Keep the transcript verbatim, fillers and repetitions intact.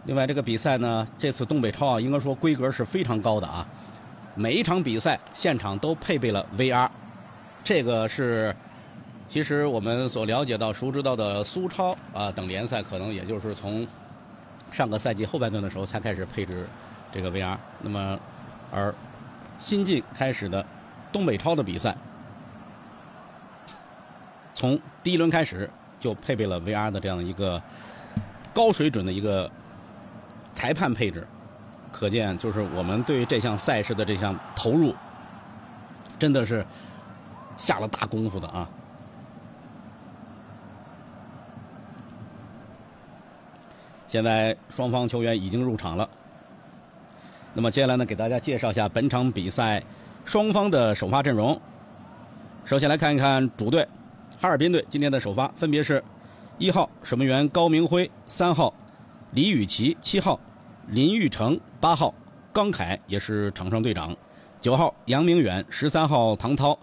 另外，这个比赛呢，这次东北超啊，应该说规格是非常高的啊。每一场比赛现场都配备了 V R， 这个是其实我们所了解到、熟知到的苏超啊等联赛，可能也就是从上个赛季后半段的时候才开始配置这个 V R。那么，而新近开始的东北超的比赛，从第一轮开始就配备了 V R 的这样一个高水准的一个裁判配置，可见就是我们对于这项赛事的这项投入，真的是下了大功夫的啊。现在双方球员已经入场了，那么接下来呢，给大家介绍一下本场比赛双方的首发阵容。首先来看一看主队哈尔滨队今天的首发分别是一号守门员高明辉，三号李宇奇，七号林玉成，八号刚凯也是场上队长，九号杨明远，十三号唐涛，